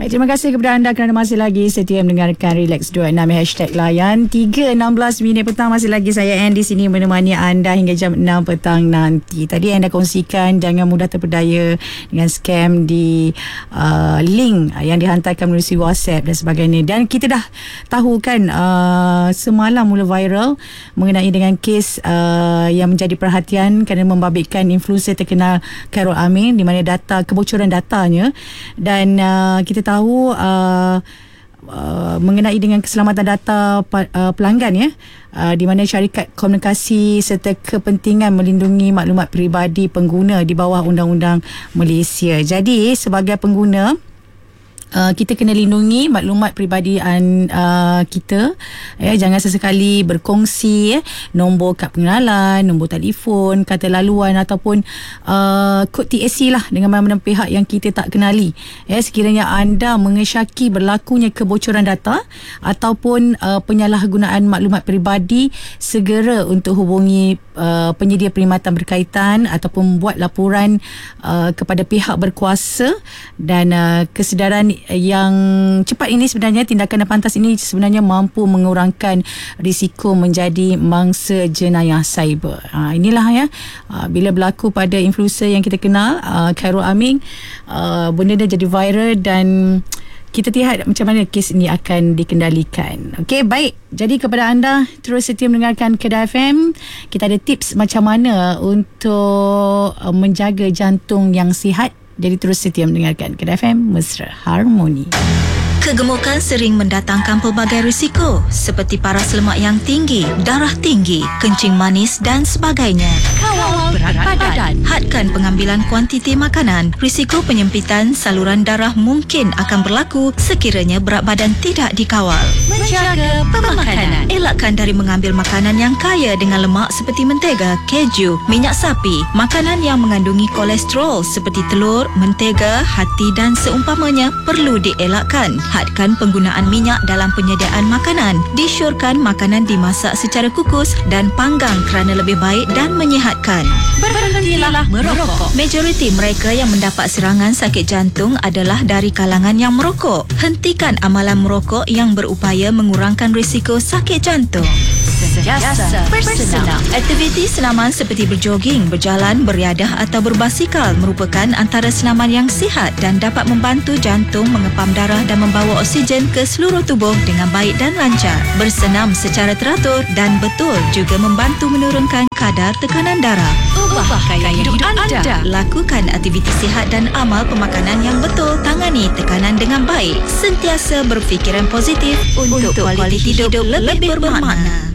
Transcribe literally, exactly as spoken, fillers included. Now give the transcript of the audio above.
Baik, terima kasih kepada anda kerana masih lagi setia mendengarkan Relax dua puluh enam hashtag layan. tiga enam belas minit petang masih lagi saya Anne di sini menemani anda hingga jam enam petang nanti. Tadi anda kongsikan jangan mudah terpedaya dengan scam di uh, link yang dihantarkan melalui WhatsApp dan sebagainya. Dan kita dah tahu kan uh, semalam mula viral mengenai dengan kes uh, yang menjadi perhatian kerana membabitkan influencer terkenal Khairul Aming, di mana data kebocoran datanya, dan uh, kita tahu uh, uh, mengenai dengan keselamatan data uh, pelanggan ya, uh, di mana syarikat komunikasi serta kepentingan melindungi maklumat peribadi pengguna di bawah Undang-Undang Malaysia. Jadi sebagai pengguna, Uh, kita kena lindungi maklumat peribadi uh, kita, ya. Jangan sesekali berkongsi ya, nombor kad pengenalan, nombor telefon, kata laluan ataupun uh, kod T S C lah dengan mana-mana pihak yang kita tak kenali, ya. Sekiranya anda mengesyaki berlakunya kebocoran data ataupun uh, penyalahgunaan maklumat peribadi, segera untuk hubungi uh, penyedia perkhidmatan berkaitan ataupun buat laporan uh, kepada pihak berkuasa. Dan uh, kesedaran yang cepat ini sebenarnya, tindakan yang pantas ini sebenarnya mampu mengurangkan risiko menjadi mangsa jenayah cyber. Ha, inilah ya, ha, bila berlaku pada influencer yang kita kenal, uh, Khairul Aming, uh, benda dia jadi viral dan kita lihat macam mana kes ini akan dikendalikan. Okey, baik. Jadi kepada anda terus setia mendengarkan Kedah F M. Kita ada tips macam mana untuk uh, menjaga jantung yang sihat. Jadi terus setia mendengarkan Kedah F M, Mesra Harmoni. Kegemukan sering mendatangkan pelbagai risiko seperti paras lemak yang tinggi, darah tinggi, kencing manis dan sebagainya. Kawal berat badan. Hadkan pengambilan kuantiti makanan. Risiko penyempitan saluran darah mungkin akan berlaku sekiranya berat badan tidak dikawal. Menjaga pemakanan. Elakkan dari mengambil makanan yang kaya dengan lemak seperti mentega, keju, minyak sapi, makanan yang mengandungi kolesterol seperti telur, mentega, hati dan seumpamanya perlu dielakkan. Hadkan penggunaan minyak dalam penyediaan makanan. Disyorkan makanan dimasak secara kukus dan panggang kerana lebih baik dan menyihatkan. Berhentilah merokok. Majoriti mereka yang mendapat serangan sakit jantung adalah dari kalangan yang merokok. Hentikan amalan merokok yang berupaya mengurangkan risiko sakit jantung. Sentiasa bersenam. Aktiviti senaman seperti berjoging, berjalan, beriadah atau berbasikal merupakan antara senaman yang sihat dan dapat membantu jantung mengepam darah dan membawa oksigen ke seluruh tubuh dengan baik dan lancar. Bersenam secara teratur dan betul juga membantu menurunkan kadar tekanan darah. Ubah gaya hidup anda. Lakukan aktiviti sihat dan amal pemakanan yang betul. Tangani tekanan dengan baik. Sentiasa berfikiran positif untuk, untuk kualiti hidup lebih bermakna.